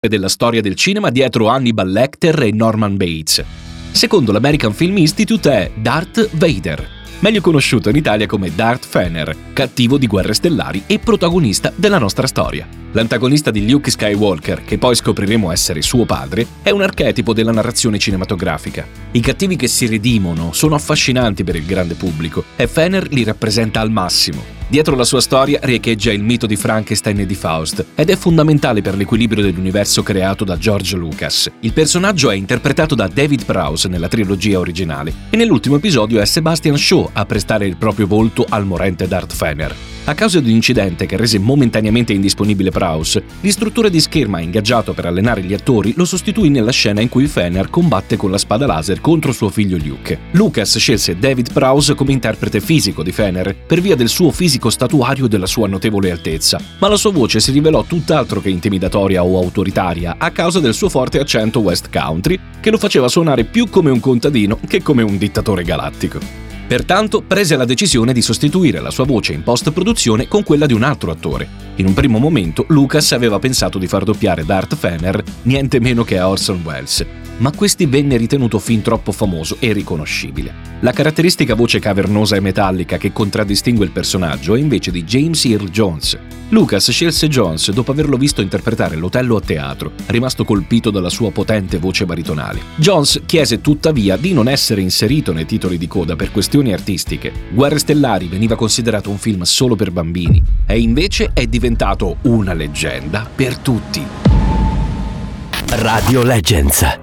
della storia del cinema dietro Hannibal Lecter e Norman Bates. Secondo l'American Film Institute è Darth Vader, meglio conosciuto in Italia come Darth Vader, cattivo di Guerre Stellari e protagonista della nostra storia. L'antagonista di Luke Skywalker, che poi scopriremo essere suo padre, è un archetipo della narrazione cinematografica. I cattivi che si redimono sono affascinanti per il grande pubblico e Vader li rappresenta al massimo. Dietro la sua storia riecheggia il mito di Frankenstein e di Faust ed è fondamentale per l'equilibrio dell'universo creato da George Lucas. Il personaggio è interpretato da David Prowse nella trilogia originale e nell'ultimo episodio è Sebastian Shaw a prestare il proprio volto al morente Darth Vader. A causa di un incidente che rese momentaneamente indisponibile Prowse, l'istruttore di scherma ingaggiato per allenare gli attori lo sostituì nella scena in cui Vader combatte con la spada laser contro suo figlio Luke. Lucas scelse David Prowse come interprete fisico di Vader per via del suo fisico statuario e della sua notevole altezza, ma la sua voce si rivelò tutt'altro che intimidatoria o autoritaria a causa del suo forte accento West Country che lo faceva suonare più come un contadino che come un dittatore galattico. Pertanto prese la decisione di sostituire la sua voce in post-produzione con quella di un altro attore. In un primo momento Lucas aveva pensato di far doppiare Darth Vader niente meno che a Orson Welles, ma questi venne ritenuto fin troppo famoso e riconoscibile. La caratteristica voce cavernosa e metallica che contraddistingue il personaggio è invece di James Earl Jones. Lucas scelse Jones dopo averlo visto interpretare l'Otello a teatro, rimasto colpito dalla sua potente voce baritonale. Jones chiese tuttavia di non essere inserito nei titoli di coda per questioni artistiche. Guerre Stellari veniva considerato un film solo per bambini e invece è diventato una leggenda per tutti. Radio Legends.